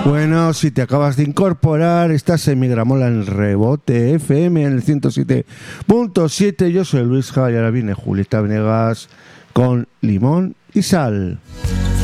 Bueno, si te acabas de incorporar, estás en Migramola en Rebote FM en el 107.7. Yo soy Luis Ja y ahora viene Julieta Venegas con Limón y Sal.